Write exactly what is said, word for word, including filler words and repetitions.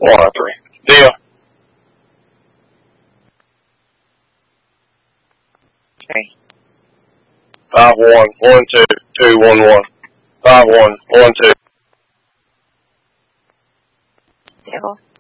One out of three. Deal. Okay. Five one one two two one one. Five one one two. Deal.